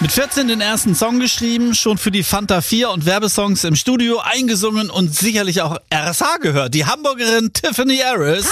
Mit 14 den ersten Song geschrieben, schon für die Fanta 4 und Werbesongs im Studio eingesungen und sicherlich auch RSH gehört. Die Hamburgerin Tiffany Harris.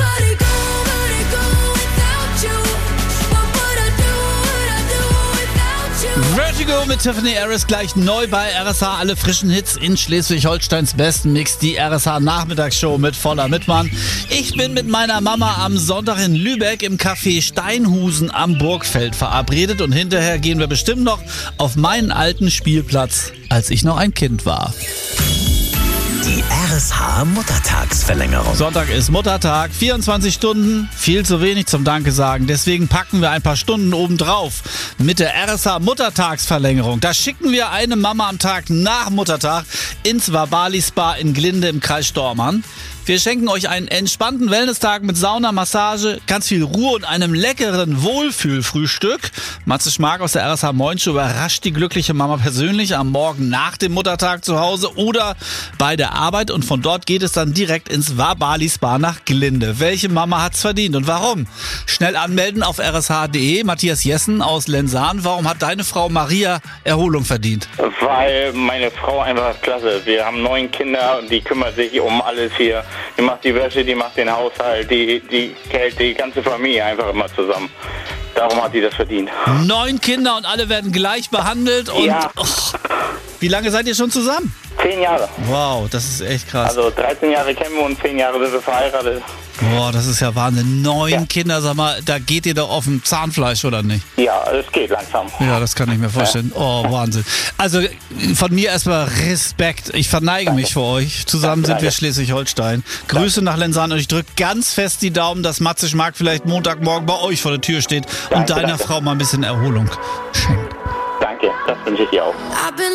Vertigo mit Tiffany Harris gleich neu bei RSH. Alle frischen Hits in Schleswig-Holsteins besten Mix. Die RSH Nachmittagsshow mit voller Mitmann. Ich bin mit meiner Mama am Sonntag in Lübeck im Café Steinhusen am Burgfeld verabredet. Und hinterher gehen wir bestimmt noch auf meinen alten Spielplatz, als ich noch ein Kind war. Die RSH Muttertagsverlängerung. Sonntag ist Muttertag, 24 Stunden, viel zu wenig zum Danke sagen. Deswegen packen wir ein paar Stunden obendrauf mit der RSH Muttertagsverlängerung. Da schicken wir eine Mama am Tag nach Muttertag ins Wabali Spa in Glinde im Kreis Stormarn. Wir schenken euch einen entspannten Wellness-Tag mit Sauna, Massage, ganz viel Ruhe und einem leckeren Wohlfühlfrühstück. Matze Schmark aus der RSH Morning überrascht die glückliche Mama persönlich am Morgen nach dem Muttertag zu Hause oder bei der Arbeit. Und von dort geht es dann direkt ins Wabali Spa nach Glinde. Welche Mama hat's verdient und warum? Schnell anmelden auf rsh.de. Matthias Jessen aus Lensahn. Warum hat deine Frau Maria Erholung verdient? Weil meine Frau einfach klasse. Wir haben 9 Kinder und die kümmert sich um alles hier. Die macht die Wäsche, die macht den Haushalt, die hält die ganze Familie einfach immer zusammen. Darum hat die das verdient. 9 Kinder und alle werden gleich behandelt. Und ja. Wie lange seid ihr schon zusammen? 10 Jahre. Wow, das ist echt krass. Also 13 Jahre kennen wir und 10 Jahre sind wir verheiratet. Boah, das ist ja Wahnsinn. 9 Kinder, sag mal, da geht ihr doch auf dem Zahnfleisch, oder nicht? Ja, es geht langsam. Ja, das kann ich mir vorstellen. Oh, Wahnsinn. Also von mir erstmal Respekt. Ich verneige mich vor euch. Zusammen sind wir Schleswig-Holstein. Grüße nach Lensahn und ich drücke ganz fest die Daumen, dass Matze Schmark vielleicht Montagmorgen bei euch vor der Tür steht und deiner Frau mal ein bisschen Erholung schenkt. Danke, das wünsche ich dir auch.